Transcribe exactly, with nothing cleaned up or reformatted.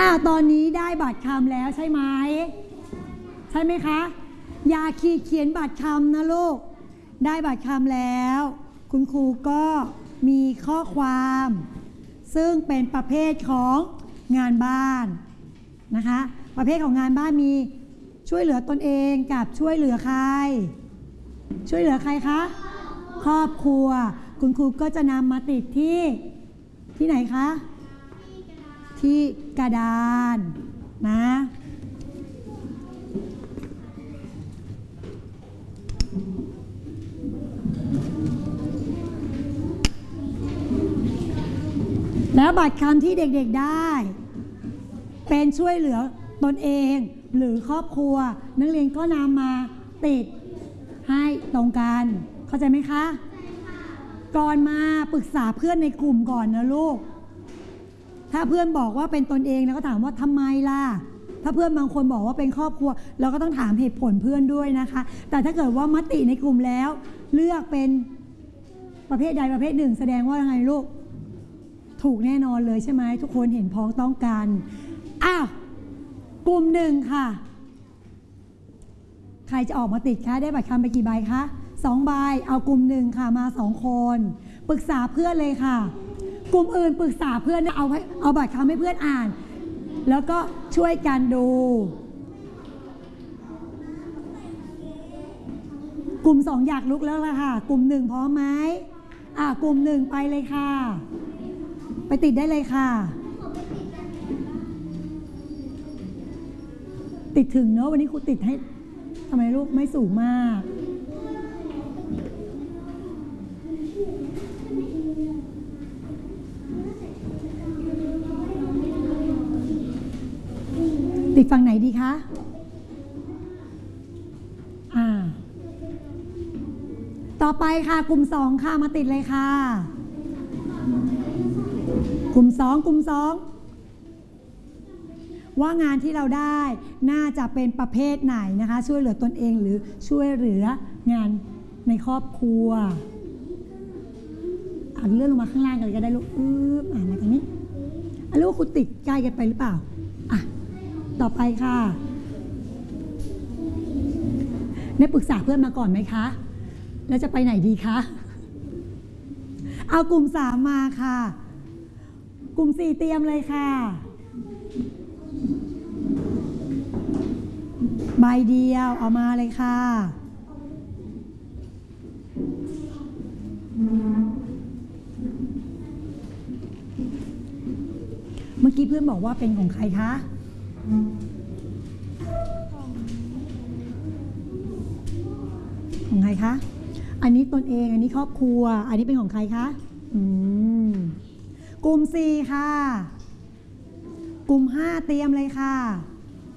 ตอนนี้ได้บัตรคำแล้วใช่ไหมใช่ไหมคะอย่าขีดเขียนบัตรคำนะลูกได้บัตรคำแล้วคุณครูก็มีข้อความซึ่งเป็นประเภทของงานบ้านนะคะประเภทของงานบ้านมีช่วยเหลือตนเองกับช่วยเหลือใครช่วยเหลือใครคะครอบครัวคุณครูก็จะนำมาติดที่ที่ไหนคะที่กระดานนะแล้วบัตรคำที่เด็กๆได้เป็นช่วยเหลือตนเองหรือครอบครัวนักเรียนก็นำมาติดให้ตรงกันเข้าใจไหมคะก่อนมาปรึกษาเพื่อนในกลุ่มก่อนนะลูกถ้าเพื่อนบอกว่าเป็นตนเองเราก็ถามว่าทำไมล่ะถ้าเพื่อนบางคนบอกว่าเป็นครอบครัวเราก็ต้องถามเหตุผลเพื่อนด้วยนะคะแต่ถ้าเกิดว่ามติในกลุ่มแล้วเลือกเป็นประเภทใดประเภทหนึ่งแสดงว่าไงลูกถูกแน่นอนเลยใช่ไหมทุกคนเห็นพ้องต้องกันอ้าวกลุ่มหนึ่งค่ะใครจะออกมาติดคะได้บัตรคำไปกี่ใบคะสองใบเอากลุ่มหนึ่งค่ะมาสองคนปรึกษาเพื่อนเลยค่ะกลุ่มอื่นปรึกษาเพื่อนเอาเอาบัตรคำให้เพื่อนอ่านแล้วก็ช่วยกันดูกลุ่มสองอยากลุกแล้วล่ะค่ะกลุ่มหนึ่งพร้อมไหมอ่ากลุ่มหนึ่งไปเลยค่ะไปติดได้เลยค่ะติดถึงเนอะวันนี้ครูติดให้ทำไมลูกไม่สูงมากติดฝั่งไหนดีคะอ่าต่อไปค่ะกลุ่มสองค่ะมาติดเลยค่ะกลุ่มสองกลุ่มสองว่างานที่เราได้น่าจะเป็นประเภทไหนนะคะช่วยเหลือตนเองหรือช่วยเหลืองานในครอบครัวอ่านเลื่อนลงมาข้างล่างกันก็ได้ลูกอื้ออ่านมาทางนี้อ่ะลูกคุณติดใกล้กันไปหรือเปล่าอ่ะต่อไปค่ะได้ปรึกษาเพื่อนมาก่อนไหมคะแล้วจะไปไหนดีคะเอากลุ่มสามมาค่ะกลุ่มสี่เตรียมเลยค่ะใบเดียวเอามาเลยค่ะเมื่อกี้เพื่อนบอกว่าเป็นของใครคะของใครคะอันนี้ตนเองอันนี้ครอบครัวอันนี้เป็นของใครคะอืมกลุ่มสี่ค่ะกลุ่มห้าเตรียมเลยค่ะ